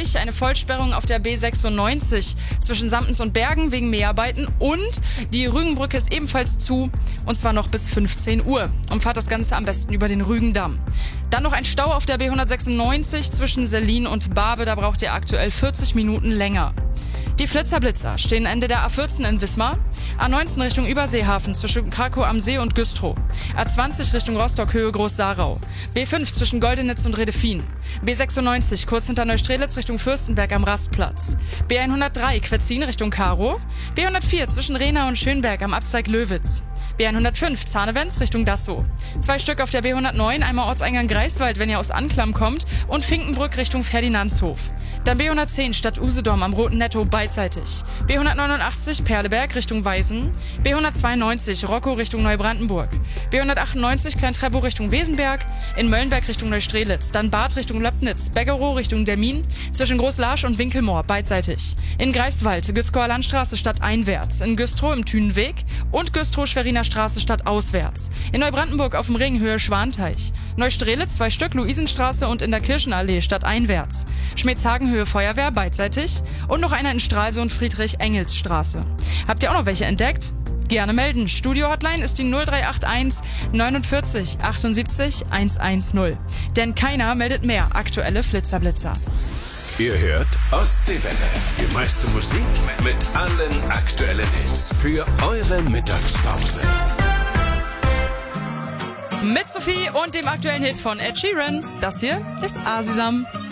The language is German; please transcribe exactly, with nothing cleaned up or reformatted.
euch eine Vollsperrung auf der B sechsundneunzig zwischen Sampens und Bergen wegen Mäharbeiten und die Rügenbrücke ist ebenfalls zu, und zwar noch bis fünfzehn Uhr. Umfahrt das Ganze am besten über den Rügendamm. Dann noch ein Stau auf der B hundertsechsundneunzig zwischen Sellin und Barbe, da braucht ihr aktuell vierzig Minuten länger. Die Flitzerblitzer stehen Ende der A vierzehn in Wismar, A neunzehn Richtung Überseehafen zwischen Krakow am See und Güstrow, A zwanzig Richtung Rostock Höhe Groß-Sarau, B fünf zwischen Goldenitz und Redefin, B sechsundneunzig kurz hinter Neustrelitz Richtung Fürstenberg am Rastplatz, B hundertdrei Quetzin Richtung Karow, B hundertvier zwischen Rehna und Schönberg am Abzweig Löwitz, B hundertfünf Zahnewens Richtung Dassow, zwei Stück auf der B hundertneun, einmal Ortseingang Greifswald, wenn ihr aus Anklam kommt, und Finkenbrück Richtung Ferdinandshof. Dann B hundertzehn Stadt Usedom am Roten Netto beidseitig, B hundertneunundachtzig Perleberg Richtung Weisen, B hundertzweiundneunzig Rockow Richtung Neubrandenburg, B hundertachtundneunzig Klein-Treppow Richtung Wesenberg, in Möllenberg Richtung Neustrelitz, dann Bad Richtung Löbnitz, Beggerow Richtung Dermin, zwischen Großlarsch und Winkelmoor beidseitig, in Greifswald Gützkower Landstraße stadteinwärts, in Güstrow im Thünenweg und Güstrow-Schweriner Straße stadtauswärts, in Neubrandenburg auf dem Ring Höhe Schwanteich, Neustrelitz zwei Stück Luisenstraße und in der Kirchenallee stadteinwärts, Schmetzhagen Höhe Feuerwehr beidseitig und noch einer in Stralsund Friedrich-Engels-Straße. Habt ihr auch noch welche entdeckt? Gerne melden. Studio-Hotline ist die null drei acht eins neunundvierzig achtundsiebzig hundertzehn. Denn keiner meldet mehr aktuelle Flitzerblitzer. Ihr hört Ostseewelle. Die meiste Musik mit allen aktuellen Hits für eure Mittagspause. Mit Sophie und dem aktuellen Hit von Ed Sheeran. Das hier ist Asisam.